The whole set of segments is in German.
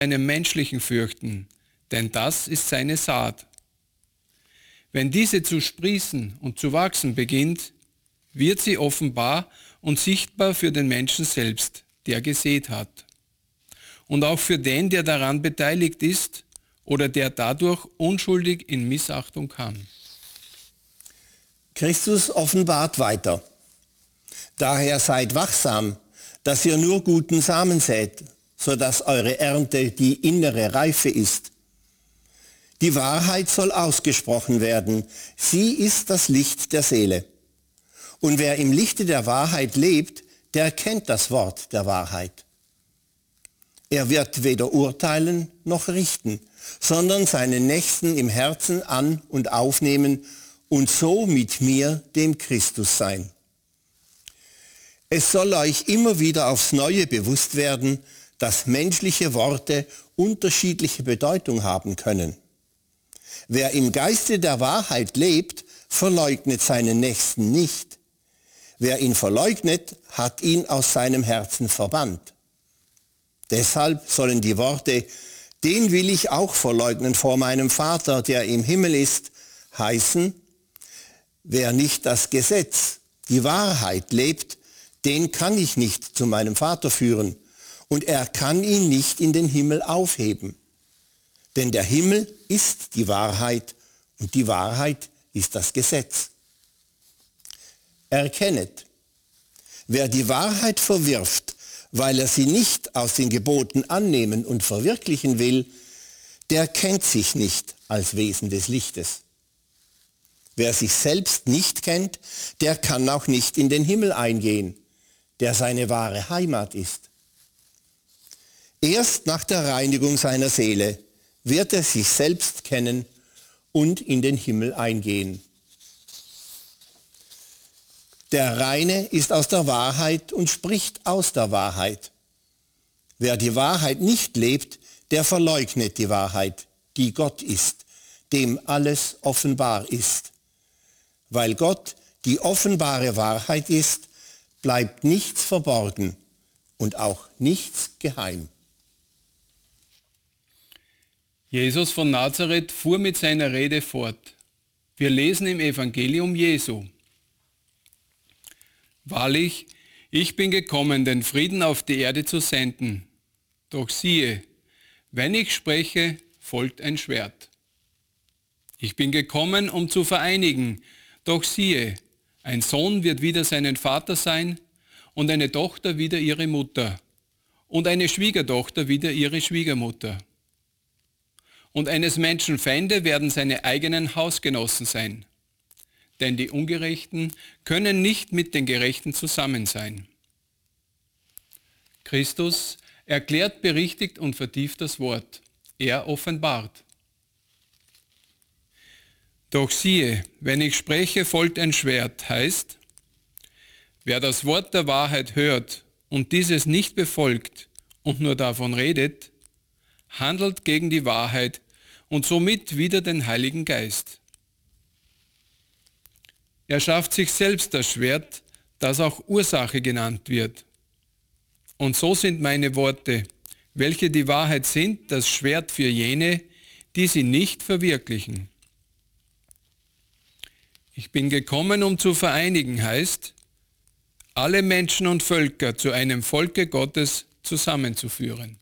einem menschlichen fürchten, denn das ist seine Saat. Wenn diese zu sprießen und zu wachsen beginnt, wird sie offenbar und sichtbar für den Menschen selbst, der gesät hat. Und auch für den, der daran beteiligt ist oder der dadurch unschuldig in Missachtung kam. Christus offenbart weiter. Daher seid wachsam, dass ihr nur guten Samen sät, sodass eure Ernte die innere Reife ist. Die Wahrheit soll ausgesprochen werden. Sie ist das Licht der Seele. Und wer im Lichte der Wahrheit lebt, der kennt das Wort der Wahrheit. Er wird weder urteilen noch richten, sondern seinen Nächsten im Herzen an- und aufnehmen und so mit mir, dem Christus, sein. Es soll euch immer wieder aufs Neue bewusst werden, dass menschliche Worte unterschiedliche Bedeutung haben können. Wer im Geiste der Wahrheit lebt, verleugnet seinen Nächsten nicht. Wer ihn verleugnet, hat ihn aus seinem Herzen verbannt. Deshalb sollen die Worte, den will ich auch verleugnen vor meinem Vater, der im Himmel ist, heißen, wer nicht das Gesetz, die Wahrheit lebt, den kann ich nicht zu meinem Vater führen und er kann ihn nicht in den Himmel aufheben. Denn der Himmel ist die Wahrheit und die Wahrheit ist das Gesetz. Erkennet, wer die Wahrheit verwirft, weil er sie nicht aus den Geboten annehmen und verwirklichen will, der kennt sich nicht als Wesen des Lichtes. Wer sich selbst nicht kennt, der kann auch nicht in den Himmel eingehen, der seine wahre Heimat ist. Erst nach der Reinigung seiner Seele wird er sich selbst kennen und in den Himmel eingehen. Der Reine ist aus der Wahrheit und spricht aus der Wahrheit. Wer die Wahrheit nicht lebt, der verleugnet die Wahrheit, die Gott ist, dem alles offenbar ist. Weil Gott die offenbare Wahrheit ist, bleibt nichts verborgen und auch nichts geheim. Jesus von Nazareth fuhr mit seiner Rede fort. Wir lesen im Evangelium Jesu. Wahrlich, ich bin gekommen, den Frieden auf die Erde zu senden. Doch siehe, wenn ich spreche, folgt ein Schwert. Ich bin gekommen, um zu vereinigen. Doch siehe, ein Sohn wird wieder seinen Vater sein und eine Tochter wieder ihre Mutter und eine Schwiegertochter wieder ihre Schwiegermutter. Und eines Menschen Feinde werden seine eigenen Hausgenossen sein. Denn die Ungerechten können nicht mit den Gerechten zusammen sein. Christus erklärt, berichtigt und vertieft das Wort. Er offenbart. Doch siehe, wenn ich spreche, folgt ein Schwert, heißt, wer das Wort der Wahrheit hört und dieses nicht befolgt und nur davon redet, handelt gegen die Wahrheit und somit wider den Heiligen Geist. Er schafft sich selbst das Schwert, das auch Ursache genannt wird. Und so sind meine Worte, welche die Wahrheit sind, das Schwert für jene, die sie nicht verwirklichen. Ich bin gekommen, um zu vereinigen, heißt, alle Menschen und Völker zu einem Volke Gottes zusammenzuführen.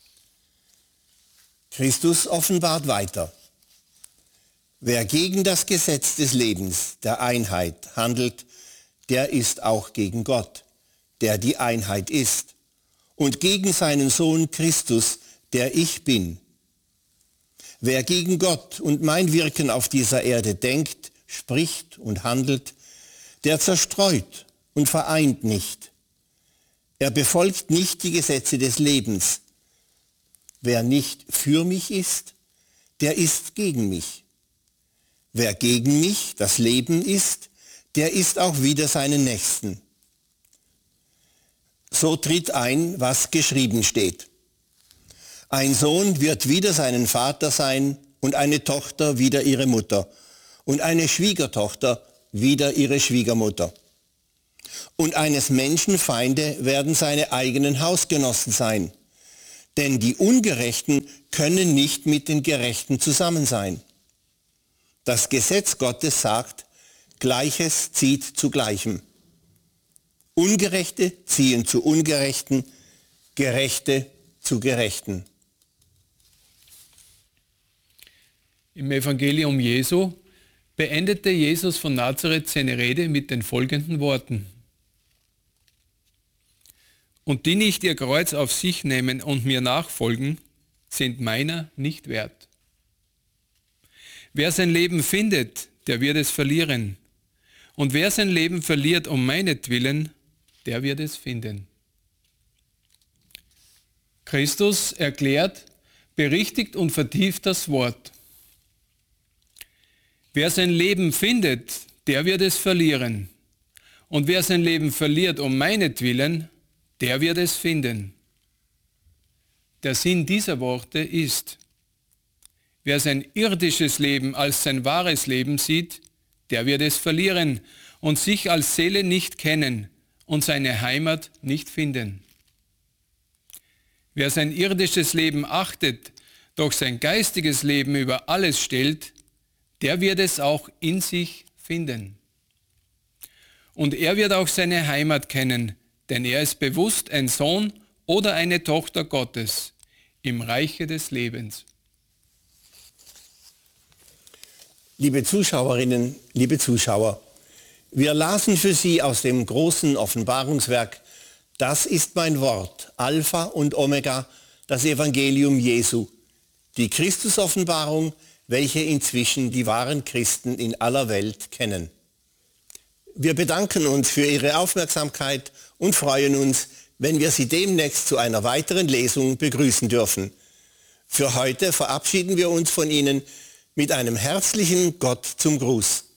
Christus offenbart weiter. Wer gegen das Gesetz des Lebens, der Einheit, handelt, der ist auch gegen Gott, der die Einheit ist, und gegen seinen Sohn Christus, der ich bin. Wer gegen Gott und mein Wirken auf dieser Erde denkt, spricht und handelt, der zerstreut und vereint nicht. Er befolgt nicht die Gesetze des Lebens. Wer nicht für mich ist, der ist gegen mich. Wer gegen mich, das Leben ist, der ist auch wider seinen Nächsten. So tritt ein, was geschrieben steht. Ein Sohn wird wider seinen Vater sein und eine Tochter wider ihre Mutter und eine Schwiegertochter wider ihre Schwiegermutter. Und eines Menschen Feinde werden seine eigenen Hausgenossen sein. denn die Ungerechten können nicht mit den Gerechten zusammen sein. Das Gesetz Gottes sagt, Gleiches zieht zu Gleichem. Ungerechte ziehen zu Ungerechten, Gerechte zu Gerechten. Im Evangelium Jesu beendete Jesus von Nazareth seine Rede mit den folgenden Worten. Und die nicht ihr Kreuz auf sich nehmen und mir nachfolgen, sind meiner nicht wert. Wer sein Leben findet, der wird es verlieren. Und wer sein Leben verliert um meinetwillen, der wird es finden. Christus erklärt, berichtigt und vertieft das Wort. Wer sein Leben findet, der wird es verlieren. Und wer sein Leben verliert um meinetwillen, der wird es finden. Der Sinn dieser Worte ist, wer sein irdisches Leben als sein wahres Leben sieht, der wird es verlieren und sich als Seele nicht kennen und seine Heimat nicht finden. Wer sein irdisches Leben achtet, doch sein geistiges Leben über alles stellt, der wird es auch in sich finden. Und er wird auch seine Heimat kennen, denn er ist bewusst ein Sohn oder eine Tochter Gottes im Reiche des Lebens. Liebe Zuschauerinnen, liebe Zuschauer, wir lasen für Sie aus dem großen Offenbarungswerk, das ist mein Wort, Alpha und Omega, das Evangelium Jesu, die Christusoffenbarung, welche inzwischen die wahren Christen in aller Welt kennen. Wir bedanken uns für Ihre Aufmerksamkeit und freuen uns, wenn wir Sie demnächst zu einer weiteren Lesung begrüßen dürfen. Für heute verabschieden wir uns von Ihnen mit einem herzlichen Gott zum Gruß.